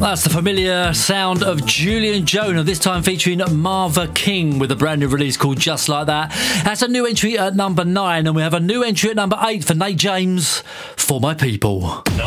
That's the familiar sound of Julian Jonah, this time featuring Marva King with a brand new release called Just Like That. That's a new entry at number 9, and we have a new entry at number 8 for Nate James, For My People.